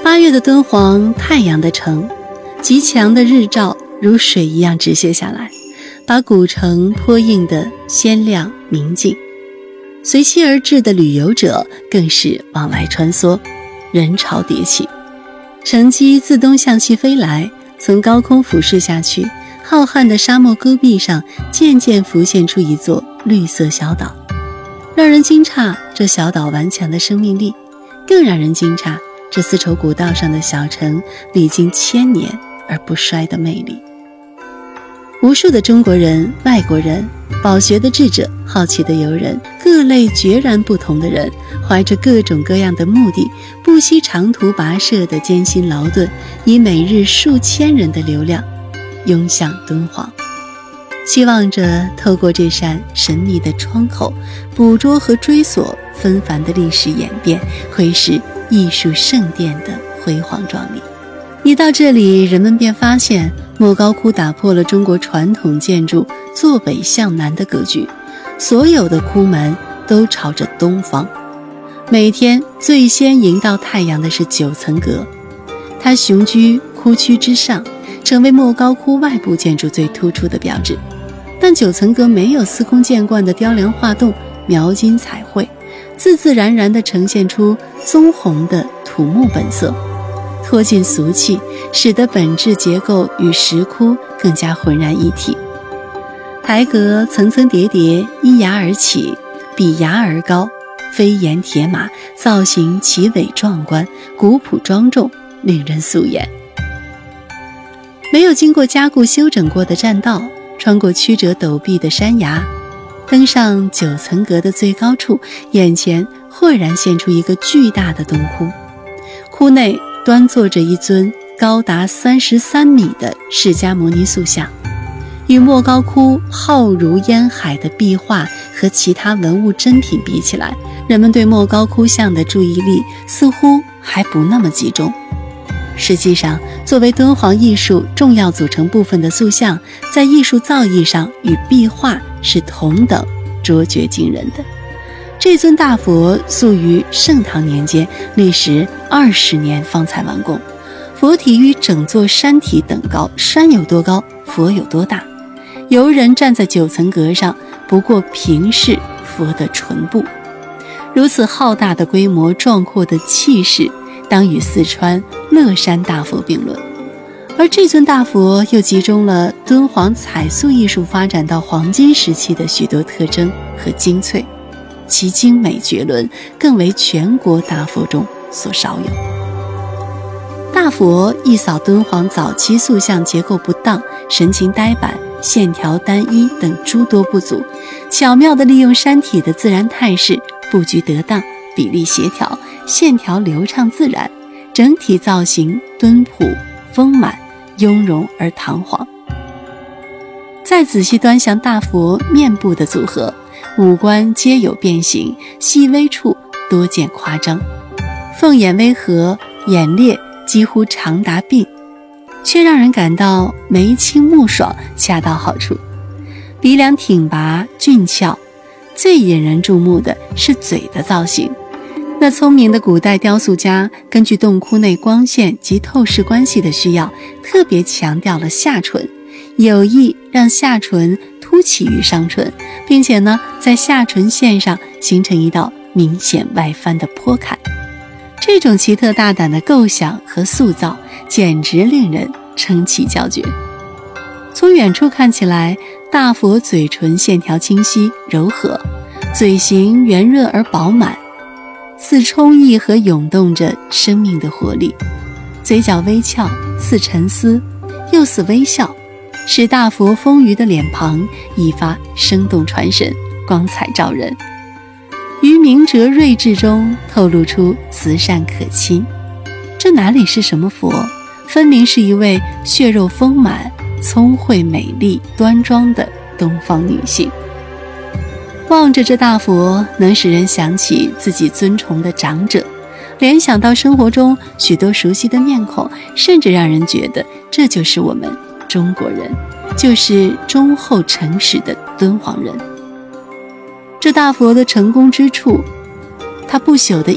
8月的敦煌，太阳的城，极强的日照如水一样直泻下来，把古城泼映得鲜亮明净。随西而至的旅游者更是往来穿梭，人潮迭起。乘机自东向西飞来，从高空俯视下去，浩瀚的沙漠戈壁上渐渐浮现出一座绿色小岛，让人惊诧这小岛顽强的生命力，更让人惊诧这丝绸古道上的小城历经1000年而不衰的魅力。无数的中国人、外国人、饱学的智者、好奇的游人，各类截然不同的人，怀着各种各样的目的，不惜长途跋涉的艰辛劳顿，以每日数千人的流量涌向敦煌，期望着透过这扇神秘的窗口，捕捉和追索纷繁的历史演变，窥视艺术圣殿的辉煌壮丽。一到这里，人们便发现莫高窟打破了中国传统建筑坐北向南的格局，所有的窟门都朝着东方。每天最先迎到太阳的是九层阁，它雄居窟区之上，成为莫高窟外部建筑最突出的标志。但九层阁没有司空见惯的雕梁画栋、描金彩绘，自自然然地呈现出棕红的土木本色，脱尽俗气，使得本质结构与石窟更加浑然一体。台阁层层叠叠，依崖而起，比崖而高，飞檐铁马，造型奇伟壮观，古朴庄重，令人肃眼。没有经过加固修整过的栈道，穿过曲折陡壁的山崖，登上九层阁的最高处，眼前豁然现出一个巨大的洞窟。窟内端坐着一尊高达33米的释迦牟尼塑像，与莫高窟浩如烟海的壁画和其他文物珍品比起来，人们对莫高窟像的注意力似乎还不那么集中。实际上，作为敦煌艺术重要组成部分的塑像，在艺术造诣上与壁画是同等卓绝惊人的。这尊大佛塑于盛唐年间，历时20年方才完工。佛体与整座山体等高，山有多高，佛有多大。游人站在九层阁上，不过平视佛的唇部。如此浩大的规模、壮阔的气势，当与四川乐山大佛并论。而这尊大佛又集中了敦煌彩塑艺术发展到黄金时期的许多特征和精粹，其精美绝伦，更为全国大佛中所少有。大佛一扫敦煌早期塑像结构不当、神情呆板、线条单一等诸多不足，巧妙地利用山体的自然态势，布局得当，比例协调，线条流畅自然，整体造型敦朴丰满，雍容而堂皇。再仔细端详大佛面部的组合，五官皆有变形，细微处多见夸张，凤眼微合，眼裂几乎长达鬓，却让人感到眉清目爽，恰到好处。鼻梁挺拔俊俏，最引人注目的是嘴的造型。那聪明的古代雕塑家根据洞窟内光线及透视关系的需要，特别强调了下唇，有意让下唇凸起于上唇，并且在下唇线上形成一道明显外翻的坡坎。这种奇特大胆的构想和塑造，简直令人称奇叫绝。从远处看起来，大佛嘴唇线条清晰柔和，嘴型圆润而饱满，似充溢和涌动着生命的活力，嘴角微翘，似沉思又似微笑，使大佛丰腴的脸庞一发生动传神，光彩照人，于明哲睿智中透露出慈善可亲。这哪里是什么佛，分明是一位血肉丰满、聪慧美丽、端庄的东方女性。望着这大佛，能使人想起自己尊崇的长者，联想到生活中许多熟悉的面孔，甚至让人觉得这就是我们中国人，就是忠厚诚实的敦煌人。这大佛的成功之处，它不朽的